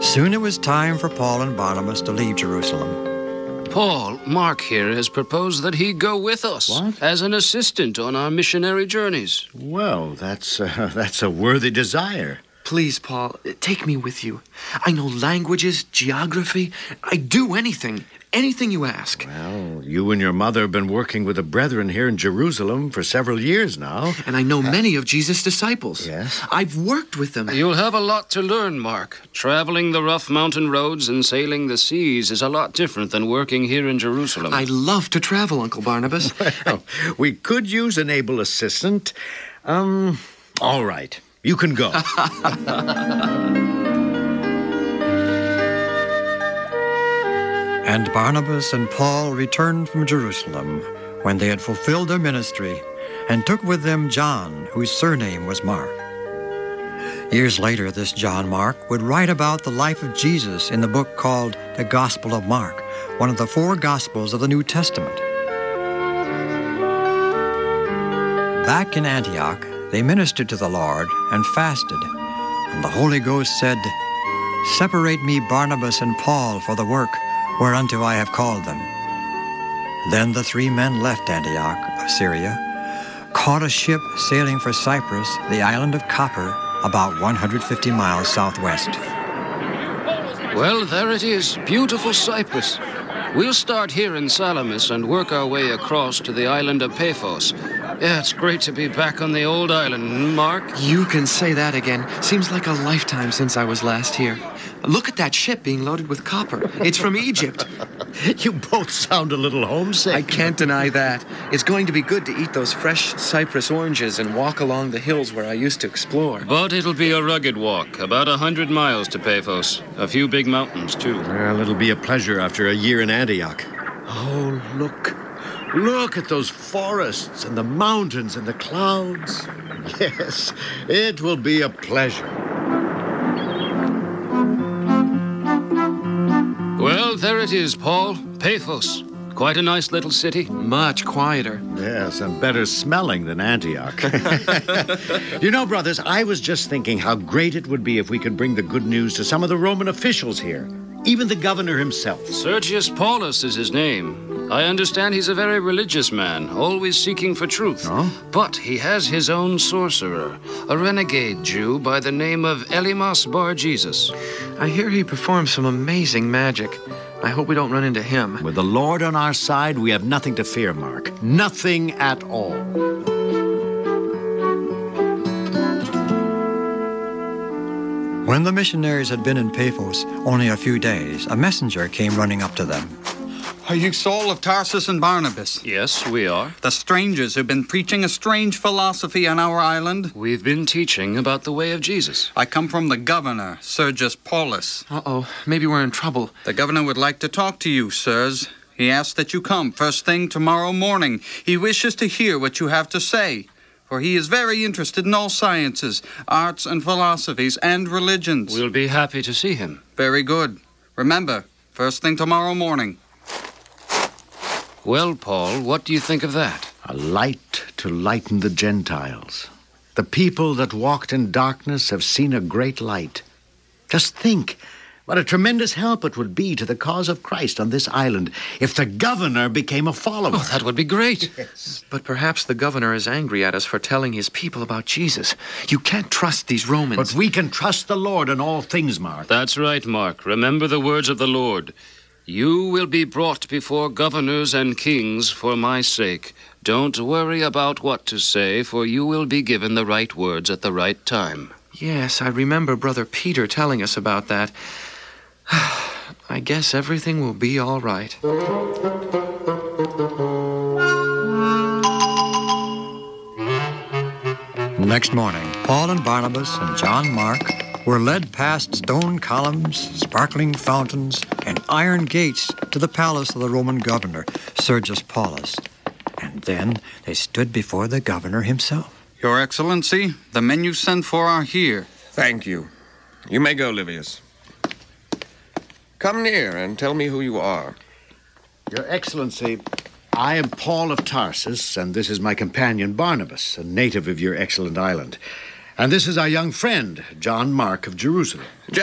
Soon it was time for Paul and Barnabas to leave Jerusalem. Paul, Mark here has proposed that he go with us. What? As an assistant on our missionary journeys. Well, that's a worthy desire. Please, Paul, take me with you. I know languages, geography. I'd do anything. Anything you ask. Well, you and your mother have been working with the brethren here in Jerusalem for several years now. And I know many of Jesus' disciples. Yes? I've worked with them. You'll have a lot to learn, Mark. Traveling the rough mountain roads and sailing the seas is a lot different than working here in Jerusalem. I love to travel, Uncle Barnabas. Well, we could use an able assistant. All right. You can go. And Barnabas and Paul returned from Jerusalem when they had fulfilled their ministry and took with them John, whose surname was Mark. Years later, this John Mark would write about the life of Jesus in the book called The Gospel of Mark, one of the 4 Gospels of the New Testament. Back in Antioch, they ministered to the Lord and fasted, and the Holy Ghost said, "Separate me Barnabas and Paul for the work whereunto I have called them." Then the 3 men left Antioch of Syria, caught a ship sailing for Cyprus, the island of Copper, about 150 miles southwest. Well, there it is. Beautiful Cyprus. We'll start here in Salamis and work our way across to the island of Paphos. Yeah, it's great to be back on the old island, Mark. You can say that again. Seems like a lifetime since I was last here. Look at that ship being loaded with copper. It's from Egypt. You both sound a little homesick. I can't deny that. It's going to be good to eat those fresh Cyprus oranges and walk along the hills where I used to explore. But it'll be a rugged walk, about 100 miles to Paphos. A few big mountains, too. Well, it'll be a pleasure after a year in Antioch. Oh, look. Look at those forests and the mountains and the clouds. Yes, it will be a pleasure. Well, there it is, Paul. Paphos. Quite a nice little city. Much quieter. Yes, and better smelling than Antioch. You know, brothers, I was just thinking how great it would be if we could bring the good news to some of the Roman officials here, even the governor himself. Sergius Paulus is his name. I understand he's a very religious man, always seeking for truth. Oh? But he has his own sorcerer, a renegade Jew by the name of Elymas Bar Jesus. I hear he performs some amazing magic. I hope we don't run into him. With the Lord on our side, we have nothing to fear, Mark. Nothing at all. When the missionaries had been in Paphos only a few days, a messenger came running up to them. Are you Saul of Tarsus and Barnabas? Yes, we are. The strangers who've been preaching a strange philosophy on our island? We've been teaching about the way of Jesus. I come from the governor, Sergius Paulus. Uh-oh, maybe we're in trouble. The governor would like to talk to you, sirs. He asks that you come first thing tomorrow morning. He wishes to hear what you have to say, for he is very interested in all sciences, arts and philosophies, and religions. We'll be happy to see him. Very good. Remember, first thing tomorrow morning. Well, Paul, what do you think of that? A light to lighten the Gentiles. The people that walked in darkness have seen a great light. Just think what a tremendous help it would be to the cause of Christ on this island if the governor became a follower. Oh, that would be great. Yes. But perhaps the governor is angry at us for telling his people about Jesus. You can't trust these Romans. But we can trust the Lord in all things, Mark. That's right, Mark. Remember the words of the Lord. You will be brought before governors and kings for my sake. Don't worry about what to say, for you will be given the right words at the right time. Yes, I remember Brother Peter telling us about that. I guess everything will be all right. Next morning, Paul and Barnabas and John Mark were led past stone columns, sparkling fountains, and iron gates to the palace of the Roman governor, Sergius Paulus. And then they stood before the governor himself. Your Excellency, the men you sent for are here. Thank you. You may go, Livius. Come near and tell me who you are. Your Excellency, I am Paul of Tarsus, and this is my companion Barnabas, a native of your excellent island. And this is our young friend, John Mark of Jerusalem.